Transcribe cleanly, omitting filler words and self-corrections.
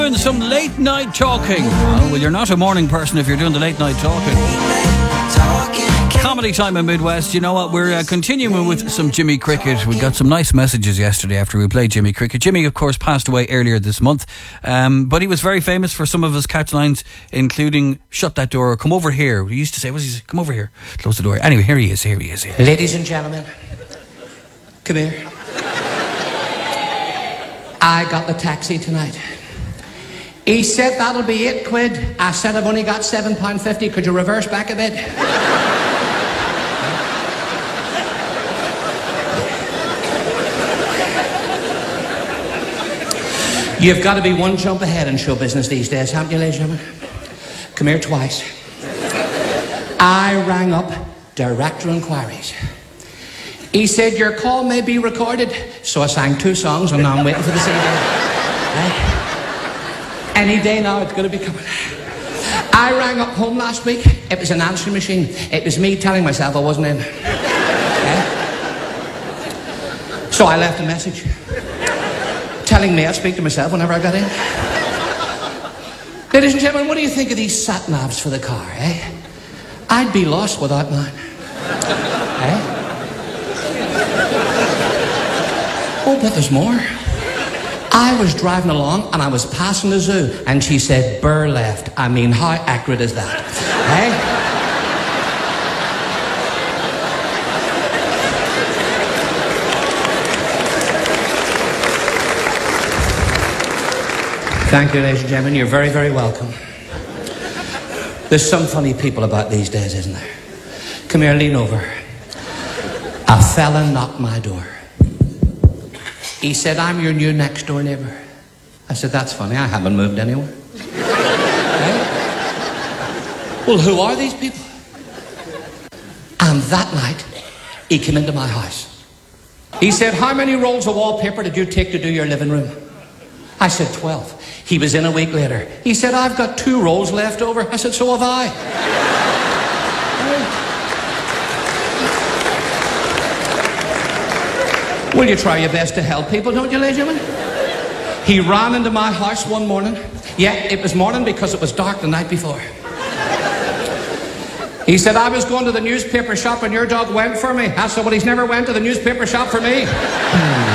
Doing some late night talking. Well, you're not a morning person if you're doing the late night talking. Comedy time in Midwest. You know what? We're continuing with some Jimmy Cricket. We got some nice messages yesterday after we played Jimmy Cricket. Jimmy, of course, passed away earlier this month, but he was very famous for some of his catchlines, including "Shut that door" or "Come over here." We used to say, "Come over here, close the door." Anyway, here he is. Ladies and gentlemen, come here. I got the taxi tonight. He said that'll be £8. I said I've only got £7.50. Could you reverse back a bit? You've got to be one jump ahead in show business these days, haven't you, ladies and gentlemen? Come here twice. I rang up Director Inquiries. He said your call may be recorded. So I sang 2 songs and now I'm waiting for the CD. Right? Any day now it's going to be coming. I rang up home last week. It was an answering machine. It was me telling myself I wasn't in. Okay? So I left a message telling me I'd speak to myself whenever I got in. Ladies and gentlemen, what do you think of these sat-navs for the car, eh? I'd be lost without mine. Eh? Oh, but there's more. I was driving along and I was passing the zoo and she said, "Burr left." I mean, how accurate is that? Eh? Thank you, ladies and gentlemen. You're very, very welcome. There's some funny people about these days, isn't there? Come here, lean over. A fella knocked my door. He said, "I'm your new next door neighbour." I said, "That's funny, I haven't moved anywhere." Right? Well, who are these people? And that night, he came into my house. He said, "How many rolls of wallpaper did you take to do your living room?" I said, 12. He was in a week later. He said, "I've got 2 rolls left over." I said, "So have I." Will you try your best to help people, don't you, ladies and gentlemen? He ran into my house one morning. Yeah, it was morning because it was dark the night before. He said, "I was going to the newspaper shop and your dog went for me." I said, "Well, he's never went to the newspaper shop for me."